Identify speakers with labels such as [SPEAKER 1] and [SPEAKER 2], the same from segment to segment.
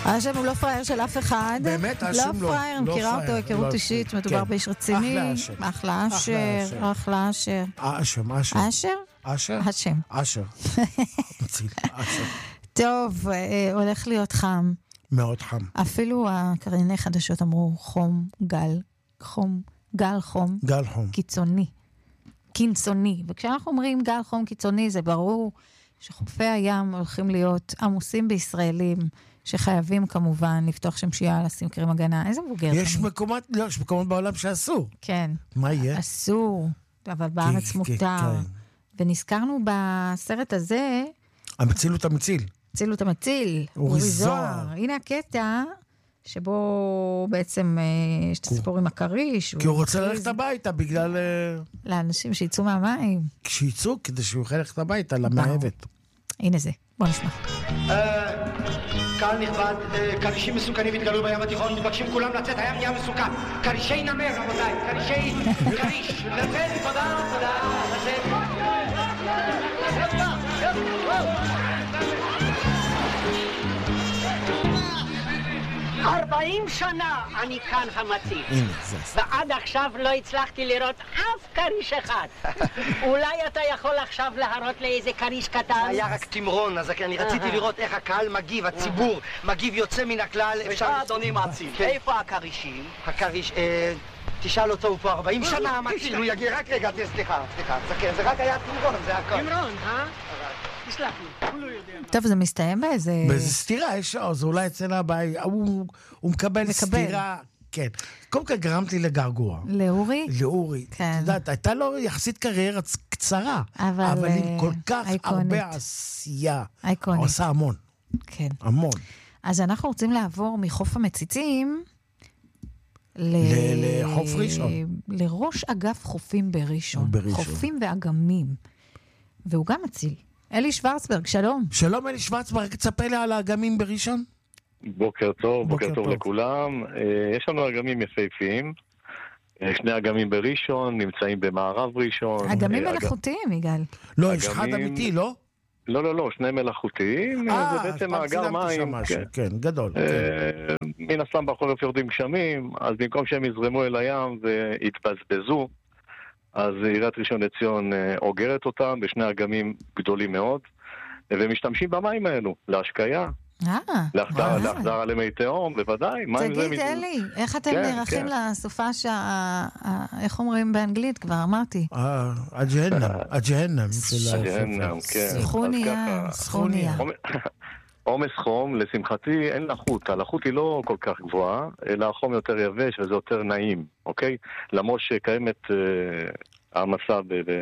[SPEAKER 1] השם הוא לא פרייר של אף אחד.
[SPEAKER 2] באמת, השם
[SPEAKER 1] לא פרייר, מכירה אותו, היכרות אישית, מדובר באיש רציני. אחלה אשר. אחלה אשר.
[SPEAKER 2] אשם.
[SPEAKER 1] אשר? השם.
[SPEAKER 2] אשר.
[SPEAKER 1] טוב, הולך להיות חם.
[SPEAKER 2] מאוד חם.
[SPEAKER 1] אפילו הקרייני חדשות אמרו גל חום. קיצוני. וכשאנחנו אומרים גל חום קיצוני, זה ברור שחופי הים הולכים להיות עמוסים בישראלים, שחייבים כמובן לפתוח שמשייה, לשים קרים הגנה. איזה מבוגר.
[SPEAKER 2] יש מקומות בעולם שאסור.
[SPEAKER 1] כן.
[SPEAKER 2] מה יהיה?
[SPEAKER 1] אסור, אבל בארץ מותר. ונזכרנו בסרט הזה...
[SPEAKER 2] המצילות המציל.
[SPEAKER 1] מצילות המציל. אורי זוהר. הנה הקטע שבו בעצם יש את הסיפור עם הקריש.
[SPEAKER 2] כי הוא רוצה ללכת הביתה בגלל...
[SPEAKER 1] לאנשים שיצאו מהמים.
[SPEAKER 2] כשיצאו, כדי שהוא יוכל ללכת הביתה, למאהבת.
[SPEAKER 1] הנה זה. בוא נשמע.
[SPEAKER 3] קהל נכבד, קרישים מסוכנים התגלו בים התיכון, מתבקשים כולם לצאת, הים נהיה מסוכן. קרישי נמר, רבותיי, קריש, לצאת, תודה, לצאת. 40 שנה אני כאן המציל, ועד עכשיו לא הצלחתי לראות אף קריש אחד. אולי אתה יכול עכשיו להראות לאיזה קריש קטן? היה רק תמרון, אז אני רציתי לראות איך הקהל מגיב, הציבור מגיב יוצא מן הכלל. אדוני מציל, איפה הקרישים? הקריש, תשאל אותו, הוא פה 40 שנה המציל, הוא יגיע רק רגע, סליחה, זה רק היה תמרון, זה הכל. תמרון, תסלח לי, הוא לא יודע.
[SPEAKER 1] טוב, זה מסתיים באיזה
[SPEAKER 2] סתירה, יש אז אולי אצל הבא, הוא מקבל סתירה, כן. קודם כך גרמת לי לגרגוע.
[SPEAKER 1] לאורי?
[SPEAKER 2] לאורי.
[SPEAKER 1] כן.
[SPEAKER 2] אתה יודעת, הייתה לו יחסית קריירה קצרה, אבל עם כל כך הרבה עשייה.
[SPEAKER 1] אייקונית.
[SPEAKER 2] הוא עושה המון.
[SPEAKER 1] כן.
[SPEAKER 2] המון.
[SPEAKER 1] אז אנחנו רוצים לעבור מחוף המציצים
[SPEAKER 2] לחוף ראשון.
[SPEAKER 1] לראש אגף חופים בראשון. חופים ואגמים. והוא גם מציל. אלי שוורצברג, שלום.
[SPEAKER 2] שלום אלי שוורצברג, תספר לי על האגמים בראשון.
[SPEAKER 4] בוקר טוב, בוקר טוב לכולם. יש לנו אגמים יפהפיים. שני אגמים בראשון, נמצאים במערב ראשון.
[SPEAKER 1] אגמים מלאכותיים, יגאל.
[SPEAKER 2] לא, יש אחד אמיתי, לא?
[SPEAKER 4] לא, שני מלאכותיים. זה בעצם מאגר מים.
[SPEAKER 2] כן, גדול.
[SPEAKER 4] מן הסתם בחורף יורדים גשמים, אז במקום שהם יזרמו אל הים והתבזבזו, אז עיריית ראשון לציון אוגרת אותם בשני אגמים גדולים מאוד, ומשתמשים במים האלו להשקיה, להחזר על מי תהום, בוודאי.
[SPEAKER 1] תגיד אלי, איך אתם נערכים לסופש, איך אומרים באנגלית? כבר אמרתי.
[SPEAKER 2] הג'הנם.
[SPEAKER 1] סכוניה.
[SPEAKER 4] עומס חום, לשמחתי אין לחות, הלחות היא לא כל כך גבוהה, אלא החום יותר יבש וזה יותר נעים, אוקיי? למרות שקיימת העמסה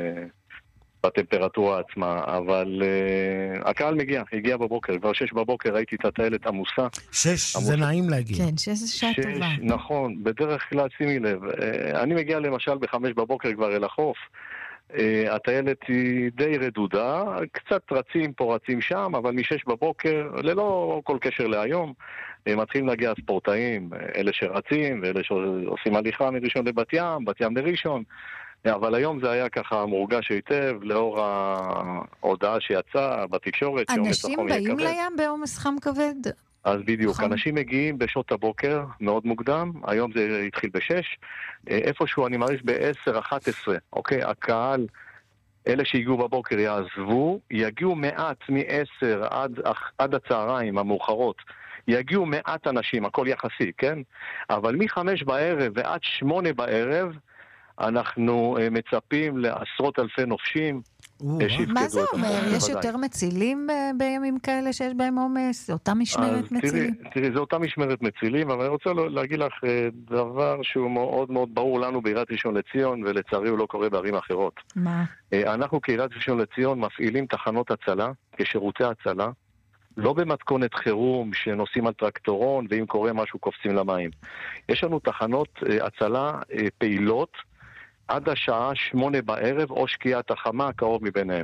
[SPEAKER 4] בטמפרטורה עצמה, אבל הקהל הגיע בבוקר, כבר 6 בבוקר ראיתי את הטיילת עמוסה.
[SPEAKER 2] 6, זה נעים להגיע.
[SPEAKER 1] כן, 6 זה שעה טובה.
[SPEAKER 4] נכון, בדרך כלל שימי לב, אני מגיע למשל ב5 בבוקר כבר אל החוף, הטיילת היא די רדודה, קצת רצים פה רצים שם, אבל מ6 בבוקר, ללא כל קשר להיום, מתחילים להגיע ספורטאים, אלה שרצים ואלה שעושים הליכה מראשון לבת ים לראשון, אבל היום זה היה ככה מורגש היטב לאור ההודעה שיצאה בתקשורת.
[SPEAKER 1] אנשים באים לים בעומס חם כבד?
[SPEAKER 4] אז בדיוק, אנשים מגיעים בשעות הבוקר מאוד מוקדם, היום זה התחיל ב6, איפשהו אני מעריך ב10, 11, אוקיי, הקהל, אלה שהגיעו בבוקר יעזבו, יגיעו מעט מ10 עד הצהריים המאוחרות, יגיעו מעט אנשים, הכל יחסי, כן? אבל מ5 בערב ועד 8 בערב, אנחנו מצפים לעשרות אלפי נופשים.
[SPEAKER 1] מה זה אומר? יש יותר מצילים בימים כאלה שיש בהם עומס? זה אותה משמרת מצילים?
[SPEAKER 4] תראי, זה אותה משמרת מצילים, אבל אני רוצה להגיד לך דבר שהוא מאוד מאוד ברור לנו בעיריית ראשון לציון, ולצערי הוא לא קורה בערים אחרות.
[SPEAKER 1] מה?
[SPEAKER 4] אנחנו כעיריית ראשון לציון מפעילים תחנות הצלה, כשירותי הצלה, לא במתכונת חירום שנוסעים על טרקטורון, ואם קורה משהו קופצים למים. יש לנו תחנות הצלה פעילות, עד השעה 8 בערב, או שקיעת החמה הקרוב מביניהם.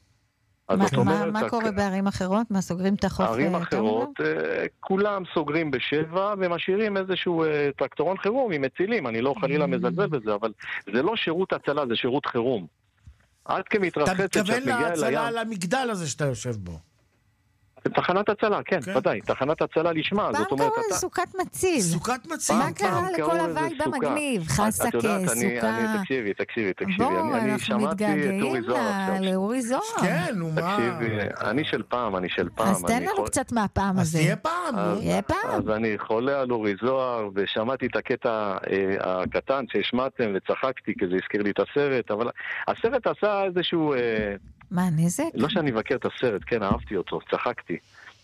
[SPEAKER 1] מה קורה בערים אחרות? מה, סוגרים את החוף?
[SPEAKER 4] ערים אחרות, כולם סוגרים ב7, ומשאירים איזשהו טרקטורון חירום עם מצילים, אני לא חלילה מזלזל בזה, אבל זה לא שירות הצלה, זה שירות חירום. עד כמתרחצת
[SPEAKER 2] אתה מתכוון להצלה על המגדל הזה שאתה יושב בו.
[SPEAKER 4] תחנת הצלה, כן, ודאי. תחנת הצלה לשמה.
[SPEAKER 1] פעם קראו לזה סוכת מציל.
[SPEAKER 2] סוכת מציל.
[SPEAKER 1] מה קרה לכל הווייב המגניב? חסקה, סוכה.
[SPEAKER 4] תקשיבי.
[SPEAKER 1] בואו,
[SPEAKER 4] אני
[SPEAKER 1] אנחנו
[SPEAKER 4] שמעתי את אורי
[SPEAKER 1] מתגעגעים
[SPEAKER 4] זוהר עכשיו.
[SPEAKER 1] לאורי זוהר.
[SPEAKER 2] כן, נו מה.
[SPEAKER 4] תקשיבי, אני של פעם.
[SPEAKER 1] אז תן לנו קצת מהפעם הזה.
[SPEAKER 2] אז תהיה פעם, נו.
[SPEAKER 1] יהיה פעם.
[SPEAKER 4] אז אני חולה על אורי זוהר, ושמעתי את הקטע הקטן שהשמעתם, וצחקתי, כי זה הזכיר לי את הסרט, אבל הסרט עשה איזשהו...
[SPEAKER 1] מה, נזק?
[SPEAKER 4] לא שאני מבקר את הסרט, כן, אהבתי אותו, צחקתי.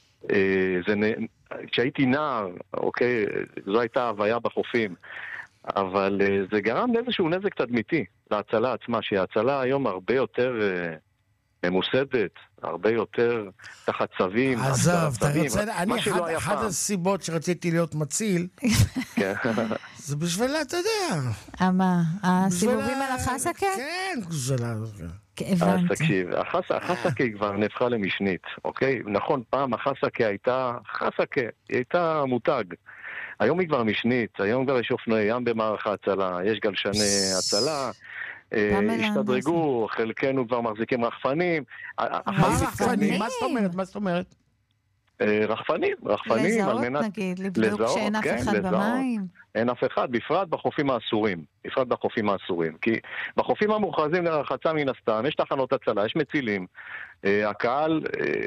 [SPEAKER 4] כשהייתי נער, אוקיי, זו הייתה הוויה בחופים, אבל זה גרם לאיזשהו נזק תדמיתי להצלה עצמה, שההצלה היום הרבה יותר ממוסדת, הרבה יותר תחת צווים.
[SPEAKER 2] עזב, אחת הסיבות שרציתי להיות מציל, זה בשביל, אתה יודע.
[SPEAKER 1] מה, הסיבובים על החסקה?
[SPEAKER 2] כן, זה
[SPEAKER 4] אז תקשיב, החסקה כבר נהפכה למשנית, אוקיי? נכון, פעם החסקה הייתה מותג. היום היא כבר משנית, היום כבר יש אופנועי ים במערך ההצלה, יש גלשני הצלה, השתדרגו, חלקנו כבר מחזיקים רחפנים.
[SPEAKER 2] רחפנים? מה זאת אומרת?
[SPEAKER 4] רחפנים על מנת...
[SPEAKER 1] לזהות נגיד, לבדוק שאין אף אחד במים.
[SPEAKER 4] אין אף אחד, בפרט בחופים האסורים. כי בחופים המוכרזים לרחצה מן הסתם, יש תחנות הצלה, יש מצילים. הקהל,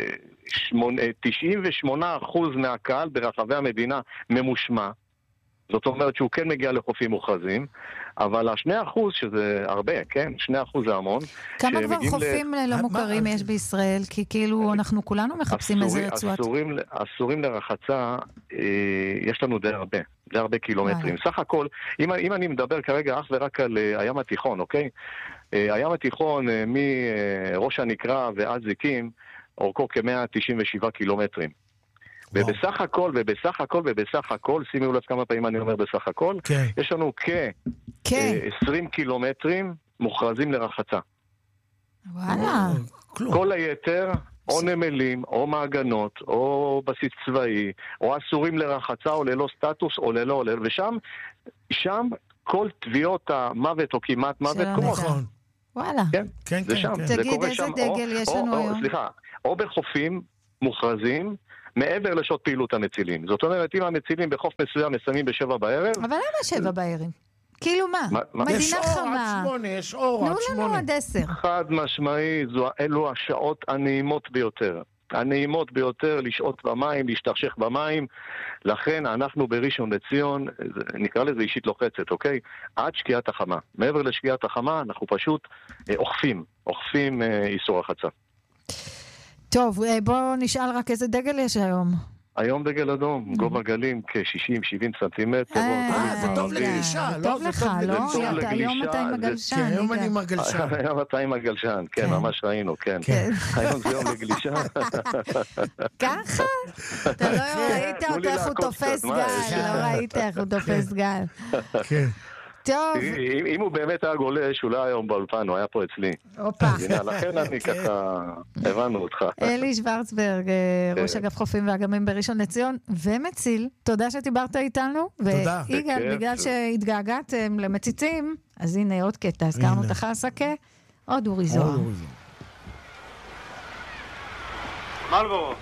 [SPEAKER 4] 98% מהקהל ברחבי המדינה ממושמע. זאת אומרת שהוא כן מגיע לחופים מוכרזים, אבל 2%, שזה הרבה, כן? 2% זה המון.
[SPEAKER 1] כמה כבר חופים לא מוכרים יש בישראל? כי כאילו אנחנו כולנו מחפשים איזה רצועת...
[SPEAKER 4] אסורים לרחצה, יש לנו די הרבה קילומטרים. סך הכל, אם אני מדבר כרגע אך ורק על הים התיכון, אוקיי? הים התיכון מראש הנקרה ועד זיקים, אורכו כ-197 קילומטרים. ובסך הכל, שימו לב כמה פעמים אני אומר בסך הכל, יש לנו כ-20 קילומטרים מוכרזים לרחצה.
[SPEAKER 1] וואלה.
[SPEAKER 4] כל היתר, או נמלים, או מעגנות, או בסיס צבאי, או אסורים לרחצה, או ללא סטטוס, או ללא, ושם כל תביעות המוות, או כמעט מוות,
[SPEAKER 2] נכון.
[SPEAKER 1] וואלה.
[SPEAKER 4] כן, זה שם.
[SPEAKER 1] תגיד איזה דגל יש לנו היום?
[SPEAKER 4] סליחה, או בחופים מוכרזים, מעבר לשעות פעילות המצילים. זאת אומרת, אם המצילים בחוף מסוים מסיימים ב7 בערב...
[SPEAKER 1] אבל למה 7 בערב? כאילו מה? מדינה חמה.
[SPEAKER 2] יש אור עד 8.
[SPEAKER 1] תנו לנו עד 10.
[SPEAKER 4] חד משמעי, אלו השעות הנעימות ביותר. לשעות במים, להשתרשך במים. לכן אנחנו בראשון לציון, נקרא לזה אישית לוחצת, אוקיי? עד שקיעת החמה. מעבר לשקיעת החמה, אנחנו פשוט אוכפים איסור רחצה.
[SPEAKER 1] טוב, בואו נשאל רק איזה דגל יש היום.
[SPEAKER 4] היום דגל אדום, גובה גלים כ-60-70 סנטימטר.
[SPEAKER 2] זה טוב לגלישה, לא?
[SPEAKER 1] טוב לך, לא? היום אתה עם הגלשן.
[SPEAKER 2] היום אני עם הגלשן.
[SPEAKER 4] היום אתה עם הגלשן, כן, ממש ראינו, כן. היום זה יום לגלישה. ככה?
[SPEAKER 1] אתה לא ראית אותו איך הוא תופס גל,
[SPEAKER 2] כן.
[SPEAKER 1] טוב.
[SPEAKER 4] אם הוא באמת היה גולש, הוא לא היום באולפן, הוא היה פה אצלי. לכן אני ככה, הבנו אותך.
[SPEAKER 1] אלי שוורצברג, ראש אגף חופים ואגמים בראשון לציון, ומציל, תודה שדיברת איתנו.
[SPEAKER 2] תודה.
[SPEAKER 1] ויגאל, בגלל שהתגעגעתם למציצים, אז הנה עוד קטע, הזכרנו את החסקה, עוד אורי זוהר.
[SPEAKER 5] מלבורו.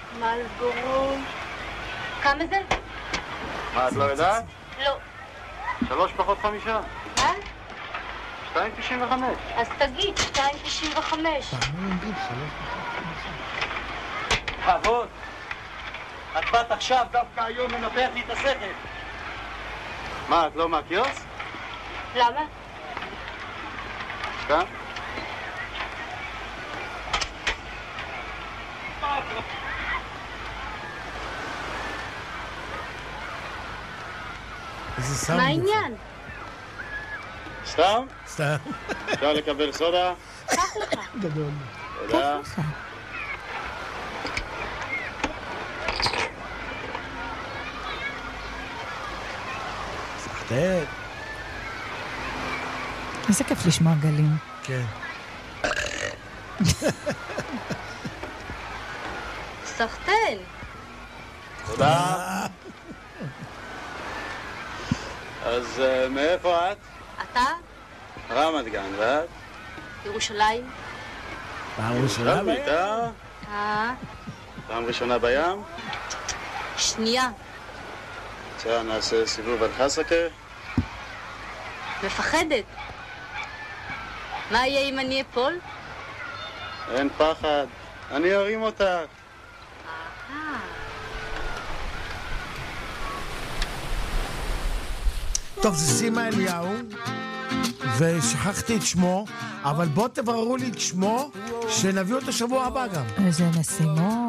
[SPEAKER 6] כמה זה?
[SPEAKER 5] מה, את לא יודעת?
[SPEAKER 6] לא.
[SPEAKER 5] 3 פחות 5.
[SPEAKER 6] מה?
[SPEAKER 5] 2.95.
[SPEAKER 6] אז תגיד, 2.95.
[SPEAKER 5] אבות, את באת עכשיו, דווקא היום מנפח לי את השכל. מה, את לא מהקיוס?
[SPEAKER 6] למה?
[SPEAKER 5] כאן?
[SPEAKER 6] מה העניין?
[SPEAKER 5] סתם?
[SPEAKER 2] סתם.
[SPEAKER 5] אפשר לקבל סודה?
[SPEAKER 6] קח לך.
[SPEAKER 2] גדול.
[SPEAKER 5] תודה.
[SPEAKER 2] סחטט.
[SPEAKER 1] איזה כיף לשמוע גלים.
[SPEAKER 2] כן.
[SPEAKER 6] סחטן.
[SPEAKER 5] תודה. אז מאיפה את?
[SPEAKER 6] אתה?
[SPEAKER 5] רמת גן, ואת?
[SPEAKER 6] ירושלים.
[SPEAKER 2] ירושלים?
[SPEAKER 5] איתה? פעם ראשונה בים?
[SPEAKER 6] שנייה.
[SPEAKER 5] בסדר, נעשה סיבוב על חסקה.
[SPEAKER 6] מפחדת. מה יהיה אם אני אפול?
[SPEAKER 5] אין פחד, אני ארים אותך.
[SPEAKER 2] טוב, זה סימה אליהו, ושכחתי את שמו, אבל בוא תבררו לי את שמו, שנביא אותו שבוע הבא גם.
[SPEAKER 1] איזה משימות.